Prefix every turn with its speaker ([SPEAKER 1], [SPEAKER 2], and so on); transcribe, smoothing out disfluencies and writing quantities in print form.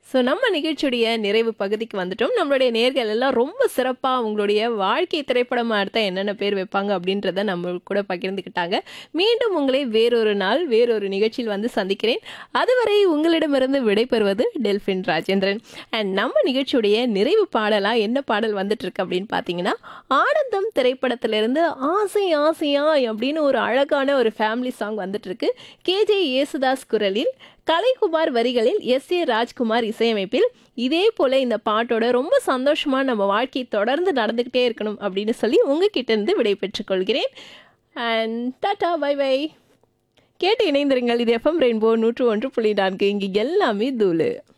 [SPEAKER 1] So நம்ம நிகழ்ச்சியுடைய நிறைவு பகுதிக்கு வந்துட்டோம். நம்மளுடைய நேர்கள் எல்லாம் ரொம்ப சிறப்பா உங்களுடைய வாழ்க்கை திரைப்படமா எடுத்தா என்னென்ன பேர் வைப்பாங்க அப்படின்றத நம்ம கூட பகிர்ந்துக்கிட்டாங்க. மீண்டும் உங்களை வேறொரு நாள் வேறொரு நிகழ்ச்சியில் வந்து சந்திக்கிறேன். அதுவரை உங்களிடமிருந்து விடைபெறுவது டெல்ஃபின் ராஜேந்திரன். அண்ட் நம்ம நிகழ்ச்சியுடைய நிறைவு பாடலா என்ன பாடல் வந்துட்டு இருக்கு அப்படின்னு பார்த்தீங்கன்னா, ஆனந்தம் திரைப்படத்திலிருந்து ஆசை ஆசையாய் அப்படின்னு ஒரு அழகான ஒரு ஃபேமிலி சாங் வந்துட்டு இருக்கு. கேஜே யேசுதாஸ் குரலில், கலைக்குமார் வரிகளில், எஸ்.ஏ. ராஜ்குமார் இசையமைப்பில். இதே போல இந்த பாட்டோட ரொம்ப சந்தோஷமா நம்ம வாழ்க்கை தொடர்ந்து நடந்துக்கிட்டே இருக்கணும் அப்படின்னு சொல்லி உங்ககிட்ட இருந்து விடை பெற்றுக் கொள்கிறேன். And tata bye by. கேட்டு இணைந்திருங்கள். இது எஃப்எம் ரெயின்போ 101.4. இங்கு எல்லாமே தூளு.